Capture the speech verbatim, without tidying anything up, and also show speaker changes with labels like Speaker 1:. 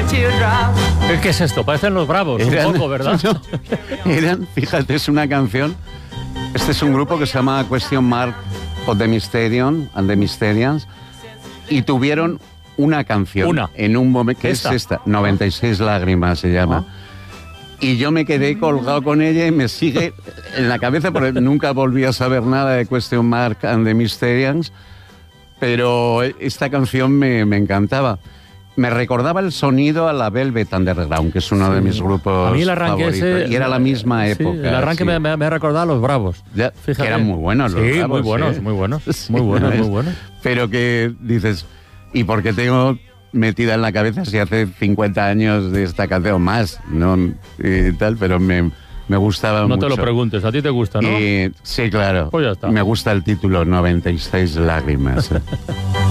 Speaker 1: ¿Qué es esto? Parecen los Bravos,
Speaker 2: Eran,
Speaker 1: un poco, ¿verdad?
Speaker 2: No, eran, fíjate, es una canción. Este es un grupo que se llama Question Mark of the Mysterion and the Mysterians. Y tuvieron una canción.
Speaker 1: Una.
Speaker 2: En un momento. ¿Qué
Speaker 1: ¿Esta?
Speaker 2: es esta? noventa y seis lágrimas se llama.
Speaker 1: Ah.
Speaker 2: Y yo me quedé colgado con ella y me sigue en la cabeza porque nunca volví a saber nada de Question Mark and the Mysterians. Pero esta canción me, me encantaba. Me recordaba el sonido a la Velvet Underground, que es uno
Speaker 1: Sí.
Speaker 2: de mis grupos
Speaker 1: A mí el arranque
Speaker 2: favoritos.
Speaker 1: ese,
Speaker 2: y era la misma
Speaker 1: sí,
Speaker 2: época.
Speaker 1: el arranque
Speaker 2: sí.
Speaker 1: me, me, me ha recordado a los Bravos.
Speaker 2: Ya,
Speaker 1: Fíjate.
Speaker 2: que eran muy buenos los
Speaker 1: Sí,
Speaker 2: Bravos,
Speaker 1: muy buenos,
Speaker 2: ¿eh?
Speaker 1: muy buenos.
Speaker 2: Sí,
Speaker 1: muy buenos,
Speaker 2: ¿no
Speaker 1: muy
Speaker 2: es?
Speaker 1: buenos.
Speaker 2: Pero que dices, ¿y por qué tengo metida en la cabeza si hace cincuenta años de esta canción más? No, y tal, pero me, me gustaba
Speaker 1: No
Speaker 2: mucho.
Speaker 1: te lo preguntes, a ti te gusta, ¿no?
Speaker 2: Y, sí, claro.
Speaker 1: Pues ya está.
Speaker 2: Me gusta el título, noventa y seis lágrimas. ¿eh?